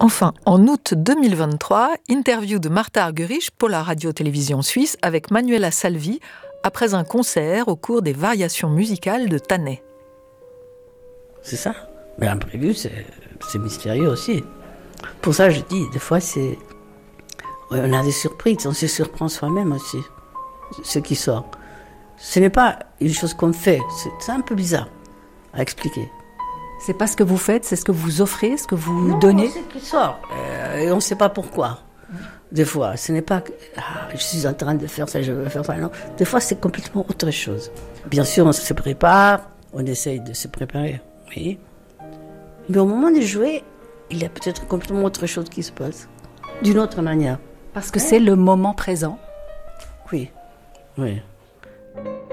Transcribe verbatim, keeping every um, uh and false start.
Enfin, en août deux mille vingt-trois, interview de Martha Argerich pour la radio-télévision suisse avec Manuela Salvi après un concert au cours des variations musicales de Tanet. C'est ça. Mais l'imprévu, c'est, c'est mystérieux aussi. Pour ça, je dis, des fois, c'est... on a des surprises, on se surprend soi-même aussi, ce qui sort. Ce n'est pas une chose qu'on fait, c'est, c'est un peu bizarre à expliquer. C'est pas ce que vous faites, c'est ce que vous offrez, ce que vous non, donnez. C'est ce qui sort, euh, et on ne sait pas pourquoi. Des fois, ce n'est pas que ah, je suis en train de faire ça, je veux faire ça, non. Des fois, c'est complètement autre chose. Bien sûr, on se prépare, on essaye de se préparer, oui. Mais au moment de jouer, il y a peut-être complètement autre chose qui se passe, d'une autre manière. Parce que c'est le moment présent. Oui, oui.